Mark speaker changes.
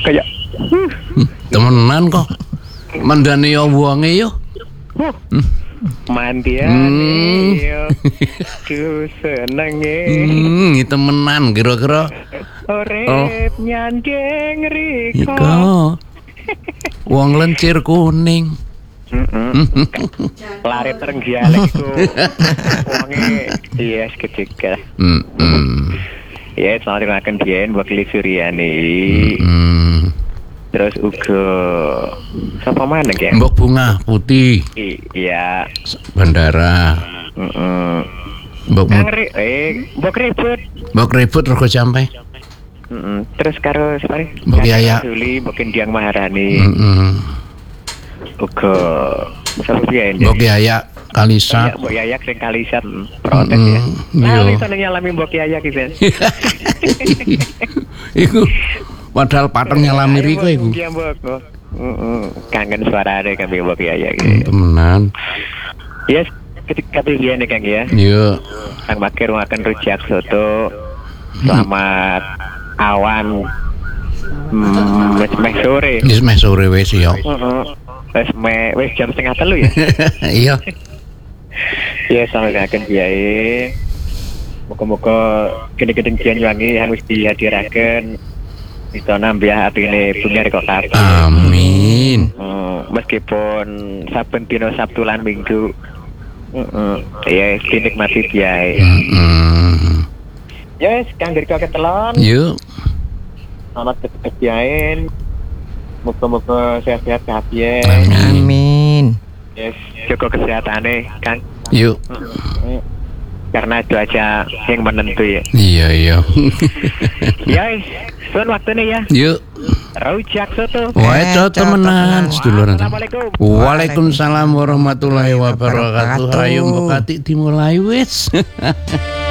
Speaker 1: kayak
Speaker 2: temenan kok. Mandani yo wonge yo.
Speaker 1: Mandiane yo. Ku senenge.
Speaker 2: Temenan kira-kira.
Speaker 1: Urip nyandeng riko.
Speaker 2: Iko. Wong lencir kuning.
Speaker 1: Lari terenggialek ku. Wonge yes kecika. Ya, selamat makan Dian Wakili Suryani. Terus uga sapa maneh ya?
Speaker 2: Mbok Bunga Putih.
Speaker 1: Iya.
Speaker 2: Bandara. Mbok
Speaker 1: Mbok ribut.
Speaker 2: Mbok ribut rego sampai.
Speaker 1: Terus karo separe?
Speaker 2: Mbok Yaya.
Speaker 1: Suli Mbok Diang Maharani. Uga sapa piye?
Speaker 2: Mbok Yaya Kalisa.
Speaker 1: Mbok Yaya sing Kalisa protes ya. Nah, iso nyalami Mbok Yaya ki, Ben.
Speaker 2: Iku padahal pateng nyalami riko iku.
Speaker 1: Kangen suarane kami Mbok Yaya iki.
Speaker 2: Temenan.
Speaker 1: Yes, ketika piye nek Kang ya?
Speaker 2: Iya.
Speaker 1: Kang Bakir makan rujak soto. Selamat awan. Wis sore.
Speaker 2: Wis meh sore wis ya.
Speaker 1: Wis jam 2:30 ya.
Speaker 2: Iya.
Speaker 1: Ya sampe kaken biae. Moga-moga gede-gede kian wangi yang wis dihadiraken bisa nambah atine Bunga kok kabar.
Speaker 2: Amin.
Speaker 1: Meskipun saben dina Sabtu lan Minggu. Ya dinikmati biae. Yes, Kang Dirko ketelon.
Speaker 2: Yuk.
Speaker 1: Selamat kebahagiaan. Moga-moga sehat-sehat kabeh.
Speaker 3: Amin.
Speaker 1: Yes, jaga kesehatane, Kang.
Speaker 2: Yuk.
Speaker 1: Karena itu aja yang menentu ya.
Speaker 2: Iya.
Speaker 1: Yes, sun waktunya ya.
Speaker 2: Yuk.
Speaker 1: Rujak soto.
Speaker 2: Wae temenan seduluran.
Speaker 1: Assalamualaikum.
Speaker 2: Waalaikumsalam warahmatullahi wabarakatuh. Ayo mbok dimulai wis.